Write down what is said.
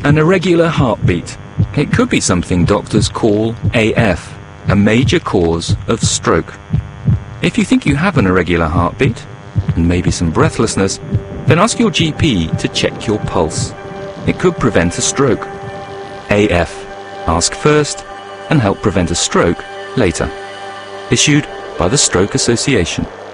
An irregular heartbeat. It could be something doctors call AF, a major cause of stroke. If you think you have an irregular heartbeat, and maybe some breathlessness, then ask your GP to check your pulse. It could prevent a stroke. AF. Ask first and help prevent a stroke later. Issued by the Stroke Association.